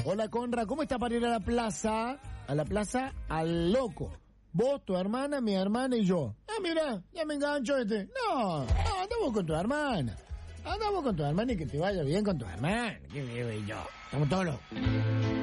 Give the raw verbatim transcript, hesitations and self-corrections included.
Hola Conra, ¿cómo está para ir a la plaza? A la plaza al loco. Vos, tu hermana, mi hermana y yo. Ah, mira, ya me engancho este. No, no, andamos con tu hermana. Andamos con tu hermana y que te vaya bien con tu hermana. Qué bien, y yo. Estamos todos locos.